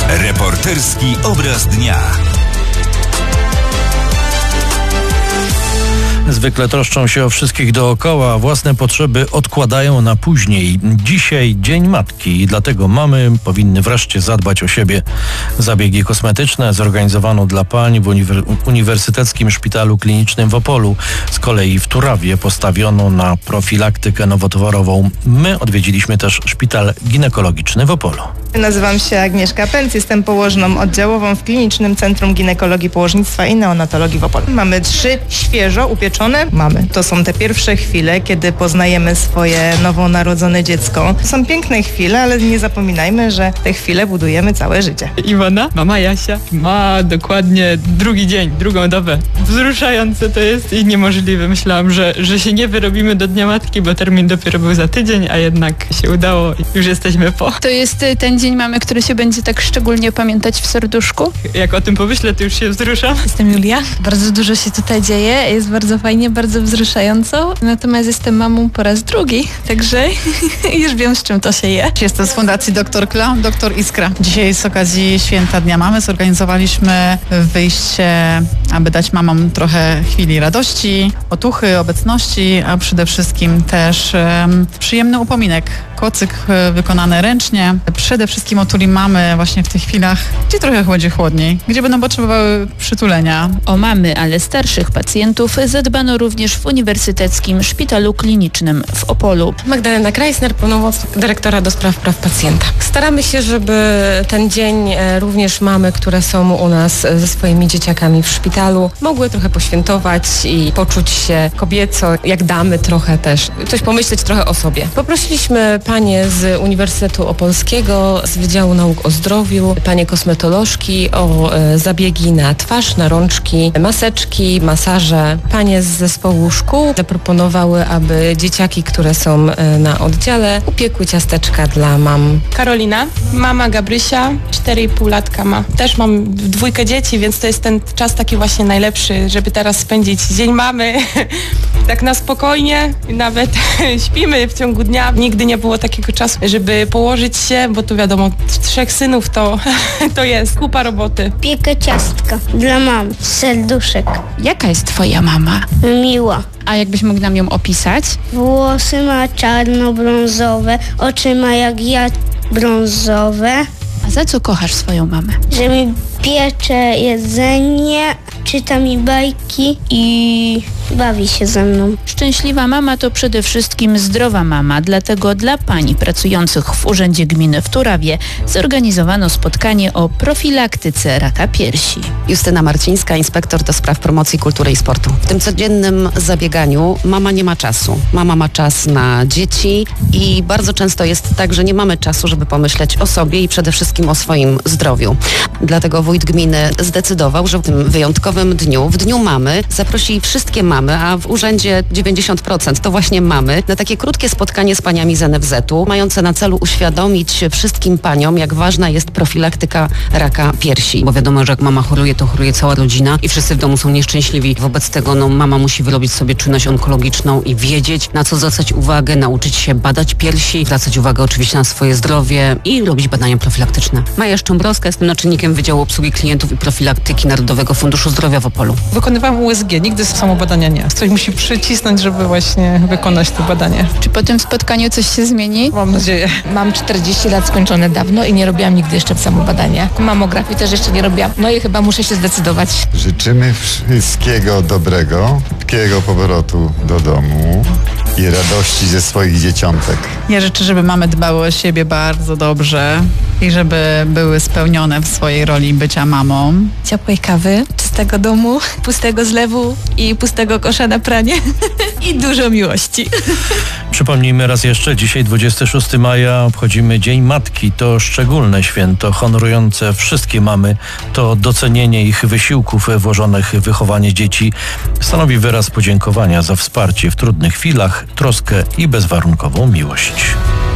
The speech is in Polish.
Reporterski obraz dnia. Zwykle troszczą się o wszystkich dookoła, a własne potrzeby odkładają na później. Dzisiaj Dzień Matki i dlatego mamy powinny wreszcie zadbać o siebie. Zabiegi kosmetyczne zorganizowano dla pań w Uniwersyteckim Szpitalu Klinicznym w Opolu. Z kolei w Turawie postawiono na profilaktykę nowotworową. My odwiedziliśmy też Szpital Ginekologiczny w Opolu. Nazywam się Agnieszka Pęc, jestem położną oddziałową w Klinicznym Centrum Ginekologii, Położnictwa i Neonatologii w Opolu. Mamy 3 świeżo upieczone mamy. To są te pierwsze chwile, kiedy poznajemy swoje nowonarodzone dziecko. To są piękne chwile, ale nie zapominajmy, że te chwile budujemy całe życie. Iwona, mama Jasia, ma dokładnie drugi dzień, drugą dobę. Wzruszające to jest i niemożliwe. Myślałam, że się nie wyrobimy do Dnia Matki, bo termin dopiero był za tydzień, a jednak się udało i już jesteśmy po. To jest ten Dzień Mamy, który się będzie tak szczególnie pamiętać w serduszku? Jak o tym pomyślę, to już się wzruszam. Jestem Julia. Bardzo dużo się tutaj dzieje, jest bardzo fajnie, bardzo wzruszająco. Natomiast jestem mamą po raz drugi, także już wiem, z czym to się je. Jestem z Fundacji Dr. Kla, Dr. Iskra. Dzisiaj z okazji Święta Dnia Mamy zorganizowaliśmy wyjście, aby dać mamom trochę chwili radości, otuchy, obecności, a przede wszystkim też przyjemny upominek. Kocyk wykonany ręcznie. Przede wszystkim otuli mamy właśnie w tych chwilach, gdzie trochę będzie chłodniej, gdzie będą potrzebowały przytulenia. O mamy, ale starszych pacjentów zadbano również w Uniwersyteckim Szpitalu Klinicznym w Opolu. Magdalena Kreisner, pełnomocnik dyrektora do spraw praw pacjenta. Staramy się, żeby ten dzień również mamy, które są u nas ze swoimi dzieciakami w szpitalu, mogły trochę poświętować i poczuć się kobieco, jak damy trochę też, coś pomyśleć trochę o sobie. Poprosiliśmy panie z Uniwersytetu Opolskiego, z Wydziału Nauk o Zdrowiu, panie kosmetolożki o zabiegi na twarz, na rączki, maseczki, masaże. Panie z zespołu szkół zaproponowały, aby dzieciaki, które są na oddziale, upiekły ciasteczka dla mam. Karolina, mama Gabrysia, 4,5 latka ma. Też mam 2 dzieci, więc to jest ten czas taki właśnie najlepszy, żeby teraz spędzić Dzień Mamy tak na spokojnie. Nawet śpimy w ciągu dnia. Nigdy nie było takiego czasu, żeby położyć się, bo tu wiadomo, 3 synów to jest kupa roboty. Piekę ciastka dla mam, serduszek. Jaka jest twoja mama? Miła. A jakbyś mógł nam ją opisać? Włosy ma czarno-brązowe, oczy ma jak ja brązowe. A za co kochasz swoją mamę? Że mi piecze jedzenie, czyta mi bajki i bawi się ze mną. Szczęśliwa mama to przede wszystkim zdrowa mama, dlatego dla pań pracujących w Urzędzie Gminy w Turawie zorganizowano spotkanie o profilaktyce raka piersi. Justyna Marcińska, inspektor do spraw promocji kultury i sportu. W tym codziennym zabieganiu mama nie ma czasu. Mama ma czas na dzieci i bardzo często jest tak, że nie mamy czasu, żeby pomyśleć o sobie i przede wszystkim o swoim zdrowiu. Dlatego wójt gminy zdecydował, że w tym wyjątkowym dniu, w Dniu Mamy, zaprosi wszystkie mamy, a w urzędzie 90% to właśnie mamy, na takie krótkie spotkanie z paniami z NFZ-u, mające na celu uświadomić wszystkim paniom, jak ważna jest profilaktyka raka piersi. Bo wiadomo, że jak mama choruje, to choruje cała rodzina i wszyscy w domu są nieszczęśliwi. Wobec tego mama musi wyrobić sobie czynność onkologiczną i wiedzieć, na co zwracać uwagę, nauczyć się badać piersi, zwracać uwagę oczywiście na swoje zdrowie i robić badania profilaktyczne. Maja Szczębrowska, jestem naczelnikiem Wydziału Obsługi Klientów i Profilaktyki Narodowego Funduszu Zdrowia w Opolu. Wykonywałam USG, nigdy samo badania nie. Ktoś musi przycisnąć, żeby właśnie wykonać to badanie. Czy po tym spotkaniu coś się zmieni? Mam nadzieję. Mam 40 lat skończone dawno i nie robiłam nigdy jeszcze samo badania. Mamografii też jeszcze nie robiłam. No i chyba muszę się zdecydować. Życzymy wszystkiego dobrego, szybkiego powrotu do domu i radości ze swoich dzieciątek. Ja życzę, żeby mamy dbały o siebie bardzo dobrze i żeby były spełnione w swojej roli bycia mamą. Ciepłej kawy, czystego domu, pustego zlewu i pustego kosza na pranie i dużo miłości. Przypomnijmy raz jeszcze, dzisiaj 26 maja obchodzimy Dzień Matki. To szczególne święto honorujące wszystkie mamy. To docenienie ich wysiłków włożonych w wychowanie dzieci stanowi wyraz podziękowania za wsparcie w trudnych chwilach, troskę i bezwarunkową miłość.